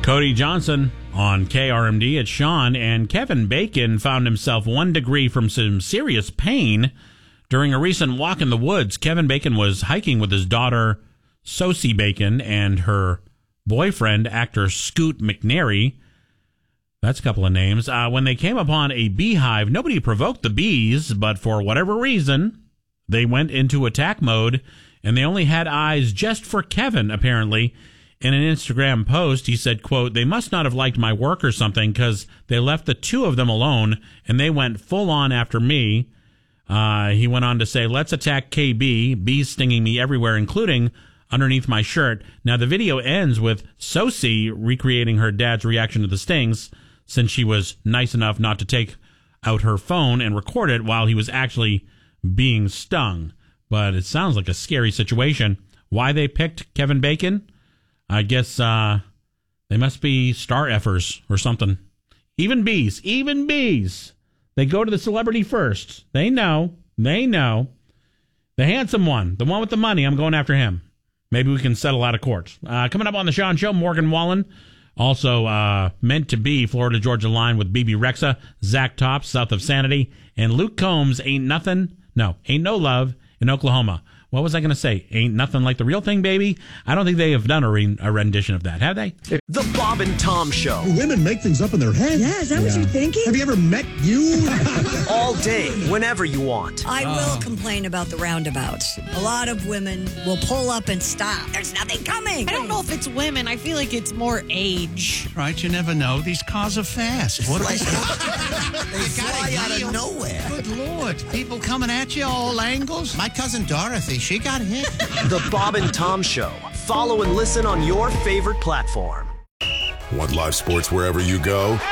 Cody Johnson on KRMD. It's Sean, and Kevin Bacon found himself 1 degree from some serious pain during a recent walk in the woods. Kevin Bacon was hiking with his daughter, Sosie Bacon, and her boyfriend, actor Scoot McNairy. That's a couple of names. When they came upon a beehive, nobody provoked the bees, but for whatever reason, they went into attack mode, and they only had eyes just for Kevin, apparently. In an Instagram post, he said, quote, "They must not have liked my work or something because they left the two of them alone and they went full on after me." He went on to say, "Let's attack KB, bees stinging me everywhere, including underneath my shirt." Now, the video ends with Sosie recreating her dad's reaction to the stings, since she was nice enough not to take out her phone and record it while he was actually being stung. But it sounds like a scary situation. Why they picked Kevin Bacon? I guess they must be star effers or something. Even bees. They go to the celebrity first. They know. The handsome one, the one with the money, I'm going after him. Maybe we can settle out of court. Coming up on the Sean Show, Morgan Wallen. Also, Meant to Be, Florida Georgia Line with BB Rexa, Zach Tops, South of Sanity, and Luke Combs, Ain't No Love in Oklahoma. What was I going to say? Ain't nothing like the real thing, baby? I don't think they have done a rendition of that, have they? The Bob and Tom Show. Women make things up in their head. Yeah, is that what you're thinking? Have you ever met you? All day, whenever you want. I will complain about the roundabouts. A lot of women will pull up and stop. There's nothing coming. I don't know if it's women. I feel like it's more age. Right, you never know. These cars are fast. What are They fly out of nowhere. Good Lord. People coming at you all angles. My cousin Dorothy, she got hit. The Bob and Tom Show. Follow and listen on your favorite platform. Want live sports wherever you go?